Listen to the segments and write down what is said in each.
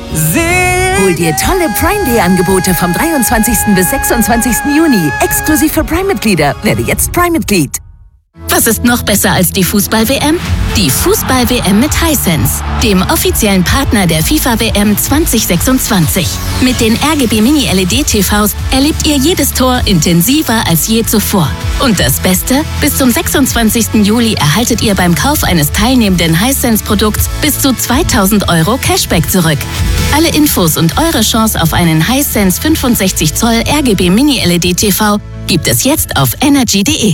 Hol dir tolle Prime Day Angebote vom 23. bis 26. Juni. Exklusiv für Prime-Mitglieder. Werde jetzt Prime-Mitglied. Was ist noch besser als die Fußball-WM? Die Fußball-WM mit Hisense, dem offiziellen Partner der FIFA-WM 2026. Mit den RGB Mini-LED-TVs erlebt ihr jedes Tor intensiver als je zuvor. Und das Beste? Bis zum 26. Juli erhaltet ihr beim Kauf eines teilnehmenden Hisense-Produkts bis zu 2.000 € Cashback zurück. Alle Infos und eure Chance auf einen Hisense 65 Zoll RGB Mini-LED-TV gibt es jetzt auf energy.de.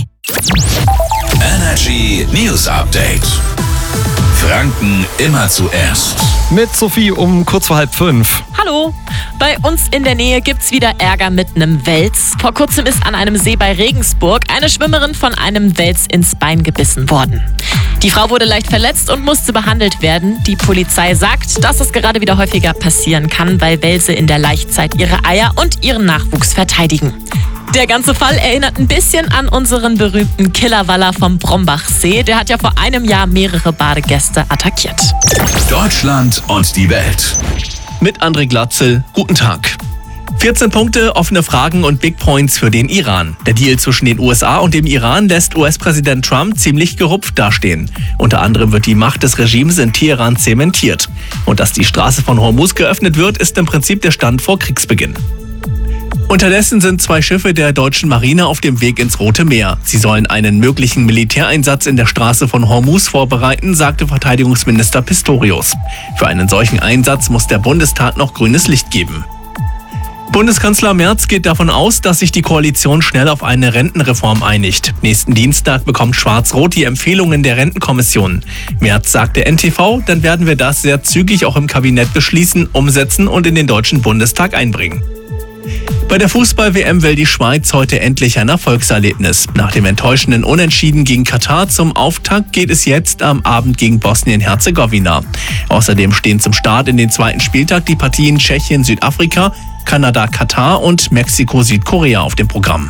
Energy News Update. Franken immer zuerst. Mit Sophie um kurz vor 4:30. Hallo! Bei uns in der Nähe gibt's wieder Ärger mit einem Wels. Vor kurzem ist an einem See bei Regensburg eine Schwimmerin von einem Wels ins Bein gebissen worden. Die Frau wurde leicht verletzt und musste behandelt werden. Die Polizei sagt, dass es gerade wieder häufiger passieren kann, weil Welse in der Laichzeit ihre Eier und ihren Nachwuchs verteidigen. Der ganze Fall erinnert ein bisschen an unseren berühmten Killerwaller vom Brombachsee. Der hat ja vor einem Jahr mehrere Badegäste attackiert. Deutschland und die Welt. Mit André Glatzel, guten Tag. 14 Punkte, offene Fragen und Big Points für den Iran. Der Deal zwischen den USA und dem Iran lässt US-Präsident Trump ziemlich gerupft dastehen. Unter anderem wird die Macht des Regimes in Teheran zementiert. Und dass die Straße von Hormuz geöffnet wird, ist im Prinzip der Stand vor Kriegsbeginn. Unterdessen sind 2 Schiffe der deutschen Marine auf dem Weg ins Rote Meer. Sie sollen einen möglichen Militäreinsatz in der Straße von Hormuz vorbereiten, sagte Verteidigungsminister Pistorius. Für einen solchen Einsatz muss der Bundestag noch grünes Licht geben. Bundeskanzler Merz geht davon aus, dass sich die Koalition schnell auf eine Rentenreform einigt. Nächsten Dienstag bekommt Schwarz-Rot die Empfehlungen der Rentenkommission. Merz sagte NTV, dann werden wir das sehr zügig auch im Kabinett beschließen, umsetzen und in den Deutschen Bundestag einbringen. Bei der Fußball-WM will die Schweiz heute endlich ein Erfolgserlebnis. Nach dem enttäuschenden Unentschieden gegen Katar zum Auftakt geht es jetzt am Abend gegen Bosnien-Herzegowina. Außerdem stehen zum Start in den zweiten Spieltag die Partien Tschechien-Südafrika, Kanada-Katar und Mexiko-Südkorea auf dem Programm.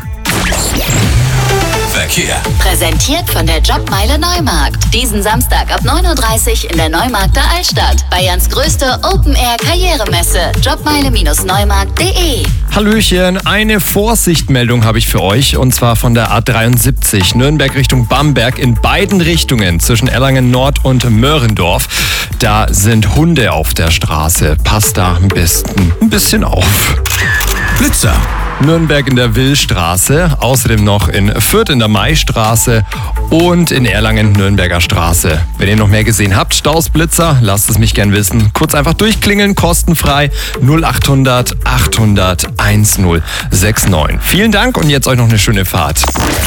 Verkehr. Präsentiert von der Jobmeile Neumarkt. Diesen Samstag ab 9:30 Uhr in der Neumarkter Altstadt. Bayerns größte Open-Air-Karrieremesse. Jobmeile-neumarkt.de. Hallöchen, eine Vorsichtmeldung habe ich für euch und zwar von der A73 Nürnberg Richtung Bamberg in beiden Richtungen zwischen Erlangen Nord und Möhrendorf. Da sind Hunde auf der Straße. Passt da am besten ein bisschen auf. Blitzer. Nürnberg in der Willstraße, außerdem noch in Fürth in der Maistraße und in Erlangen Nürnberger Straße. Wenn ihr noch mehr gesehen habt, Staus, Blitzer, lasst es mich gern wissen. Kurz einfach durchklingeln, kostenfrei 0800 800 1069. Vielen Dank und jetzt euch noch eine schöne Fahrt.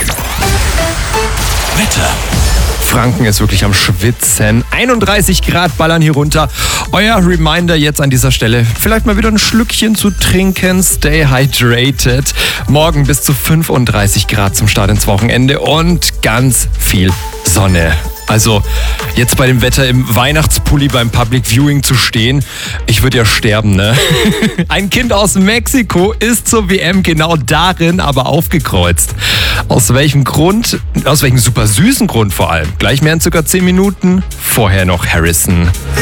Wetter. Franken ist wirklich am Schwitzen. 31 Grad ballern hier runter. Euer Reminder jetzt an dieser Stelle, vielleicht mal wieder ein Schlückchen zu trinken. Stay hydrated. Morgen bis zu 35 Grad zum Start ins Wochenende und ganz viel Sonne. Also jetzt bei dem Wetter im Weihnachtspulli beim Public Viewing zu stehen, ich würde ja sterben, ne? Ein Kind aus Mexiko ist zur WM genau darin aber aufgekreuzt. Aus welchem Grund? Aus welchem super süßen Grund vor allem? Gleich mehr in circa 10 Minuten. Vorher noch Harrison.